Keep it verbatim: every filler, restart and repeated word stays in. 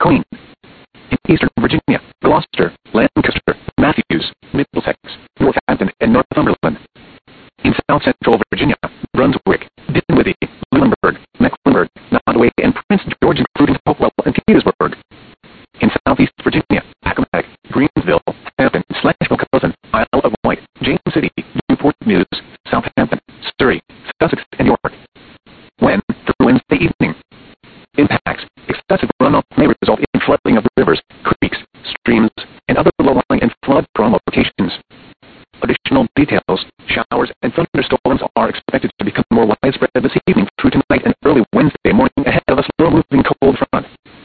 Queen. In eastern Virginia, Gloucester, Lancaster, Matthews, Middlesex, Northampton, and Northumberland. In south central Virginia, Brunswick, Dinwiddie, Lunenburg, Mecklenburg, Nottoway, and Prince George, including Hopewell and Petersburg. In southeast Virginia, Accomack, Greensville, Hampton, Slashville, Cousin, Isle of Wight, James City, Newport News, Southampton, Surrey, Sussex, and York. When, through Wednesday evening. Impacts. Excessive runoff may result in flooding of rivers, creeks, streams, and other low-lying and flood-prone locations. Additional details, showers, and thunderstorms are expected to become more widespread this evening through tonight and early Wednesday morning ahead of a slow-moving cold front.